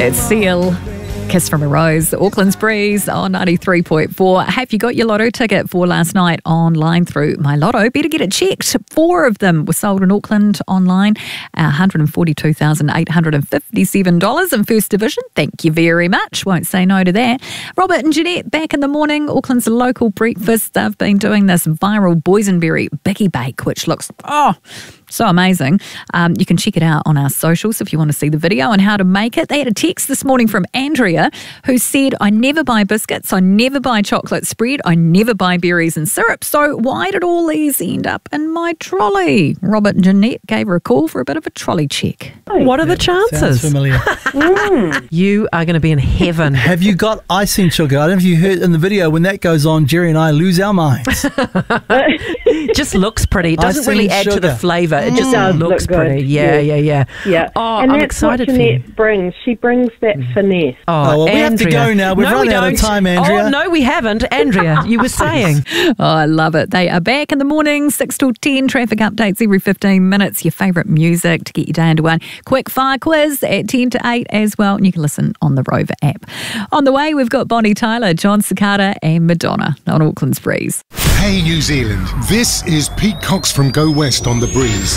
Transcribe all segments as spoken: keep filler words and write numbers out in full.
It's Seal. Kiss from a Rose, Auckland's Breeze on ninety-three point four. Have you got your lotto ticket for last night online through My Lotto? Better get it checked. Four of them were sold in Auckland online. one hundred forty-two thousand eight hundred fifty-seven dollars in First Division. Thank you very much. Won't say no to that. Robert and Jeanette back in the morning. Auckland's local breakfast. They've been doing this viral boysenberry biggie bake, which looks, oh, so amazing. Um, you can check it out on our socials if you want to see the video and how to make it. They had a text this morning from Andrea who said, I never buy biscuits, I never buy chocolate spread, I never buy berries and syrup. So why did all these end up in my trolley? Robert and Jeanette gave her a call for a bit of a trolley check. What are the chances? Sounds familiar. mm. You are going to be in heaven. Have you got icing sugar? I don't know if you heard in the video when that goes on, Jerry and I lose our minds. Just looks pretty. It doesn't Icing really add sugar. to the flavour. It just Does looks look pretty. good. Yeah, yeah, yeah. Yeah. Oh, and I'm that's excited what for you. Jeanette brings. She brings that finesse. Oh, Oh, well, we have to Andrea. go now. We've no, run we out of don't. time, Andrea. Oh, no, we haven't. Andrea, you were saying. Oh, I love it. They are back in the morning, six till ten. Traffic updates every fifteen minutes. Your favourite music to get your day into one. Quick fire quiz at ten to eight as well. And you can listen on the Rover app. On the way, we've got Bonnie Tyler, John Cicada and Madonna on Auckland's Breeze. Hey New Zealand, this is Pete Cox from Go West on the Breeze.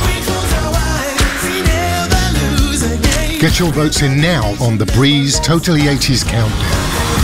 Get your votes in now on the Breeze Totally eighties Countdown.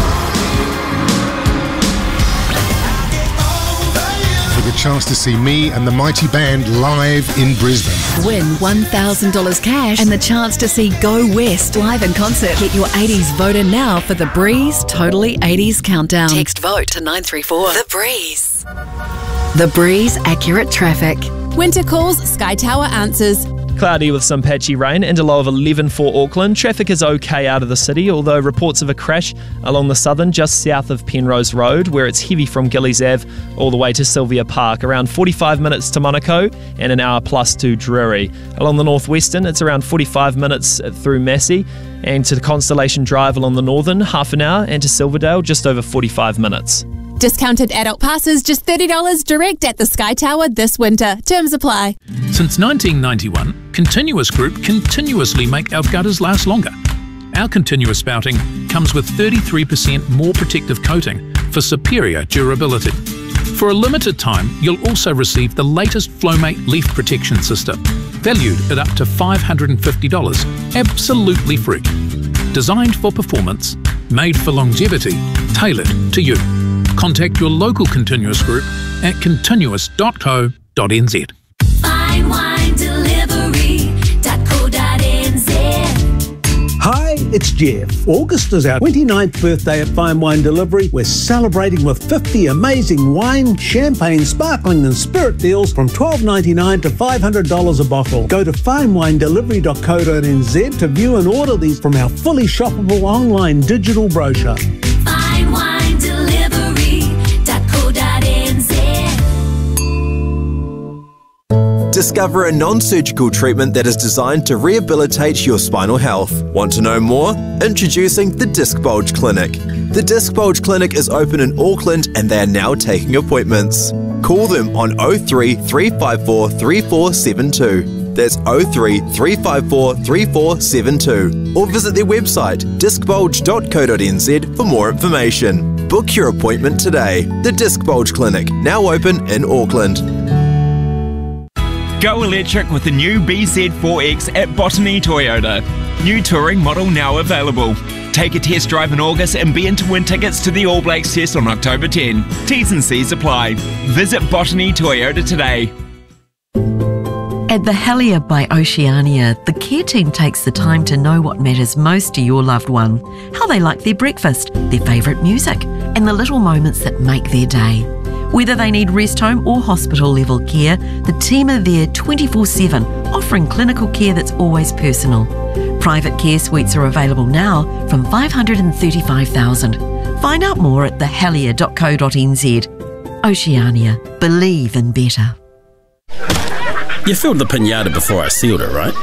For the chance to see me and the mighty band live in Brisbane. Win one thousand dollars cash and the chance to see Go West live in concert. Get your eighties vote in now for the Breeze Totally eighties Countdown. Text vote to nine three four. The Breeze. The Breeze Accurate Traffic. Winter calls, Sky Tower answers. Cloudy with some patchy rain and a low of eleven for Auckland. Traffic is okay out of the city, although reports of a crash along the southern just south of Penrose Road, where it's heavy from Gillies Ave all the way to Sylvia Park, around forty-five minutes to Monaco and an hour plus to Drury. Along the northwestern, it's around forty-five minutes through Massey, and to the Constellation Drive along the northern, half an hour, and to Silverdale, just over forty-five minutes. Discounted adult passes, just thirty dollars direct at the Sky Tower this winter. Terms apply. Since nineteen ninety-one, Continuous Group continuously make our gutters last longer. Our continuous spouting comes with thirty-three percent more protective coating for superior durability. For a limited time, you'll also receive the latest Flowmate leaf protection system, valued at up to five hundred fifty dollars, absolutely free. Designed for performance, made for longevity, tailored to you. Contact your local Continuous Group at continuous dot co dot n z. fine wine delivery dot co dot n z. Hi, it's Jeff. August is our twenty-ninth birthday at Fine Wine Delivery. We're celebrating with fifty amazing wine, champagne, sparkling and spirit deals from twelve ninety-nine to five hundred dollars a bottle. Go to fine wine delivery dot co dot n z to view and order these from our fully shoppable online digital brochure. fine wine delivery dot co dot n z. Discover a non-surgical treatment that is designed to rehabilitate your spinal health. Want to know more? Introducing the Disc Bulge Clinic. The Disc Bulge Clinic is open in Auckland and they are now taking appointments. Call them on oh three, three five four, three four seven two. That's oh three, three five four, three four seven two. Or visit their website, disc bulge dot co dot n z for more information. Book your appointment today. The Disc Bulge Clinic, now open in Auckland. Go electric with the new B Z four X at Botany Toyota. New touring model now available. Take a test drive in August and be in to win tickets to the All Blacks test on October tenth. T's and C's apply. Visit Botany Toyota today. At the Helier by Oceania, the care team takes the time to know what matters most to your loved one, how they like their breakfast, their favourite music, and the little moments that make their day. Whether they need rest home or hospital level care, the team are there twenty-four seven, offering clinical care that's always personal. Private care suites are available now from five hundred thirty-five thousand dollars. Find out more at the helier dot co dot n z. Oceania, believe in better. You filled the pinata before I sealed it, right?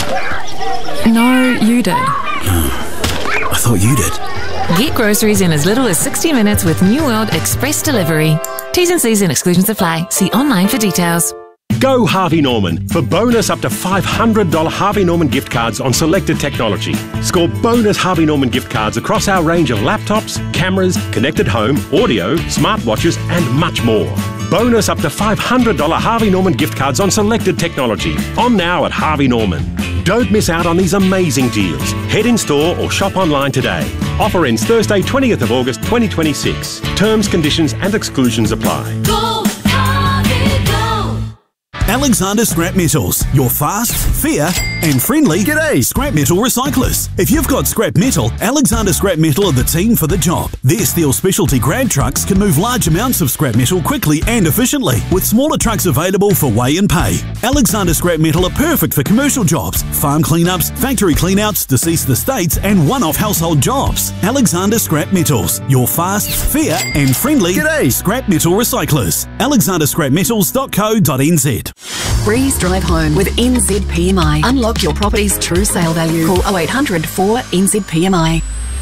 No, you did. I thought you did. Get groceries in as little as sixty minutes with New World Express Delivery. T's and C's and exclusions apply. See online for details. Go Harvey Norman for bonus up to five hundred dollars Harvey Norman gift cards on selected technology. Score bonus Harvey Norman gift cards across our range of laptops, cameras, connected home, audio, smartwatches and much more. Bonus up to five hundred dollars Harvey Norman gift cards on selected technology. On now at Harvey Norman. Don't miss out on these amazing deals. Head in store or shop online today. Offer ends Thursday, twentieth of August twenty twenty-six. Terms, conditions and exclusions apply. Go, Harvey, go! Alexander Scrap Metals, your fast, fair and friendly G'day. Scrap metal recyclers. If you've got scrap metal, Alexander Scrap Metal are the team for the job. Their steel specialty grab trucks can move large amounts of scrap metal quickly and efficiently, with smaller trucks available for weigh and pay. Alexander Scrap Metal are perfect for commercial jobs, farm cleanups, factory cleanouts, deceased estates and one-off household jobs. Alexander Scrap Metals, your fast, fair and friendly G'day. Scrap metal recyclers. alexander scrap metals dot co dot n z. Breeze Drive Home with N Z P M I. Unlock your property's true sale value. Call oh eight hundred four N Z P M I.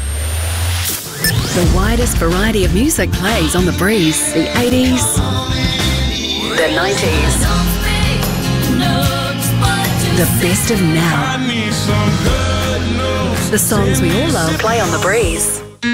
The widest variety of music plays on the Breeze. The eighties, the nineties, the best of now. The songs we all love play on the Breeze.